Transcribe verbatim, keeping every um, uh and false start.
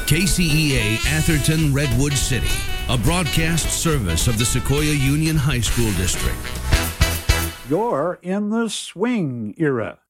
K C E A Atherton Redwood City, a broadcast service of the Sequoia Union High School District. You're in the swing era.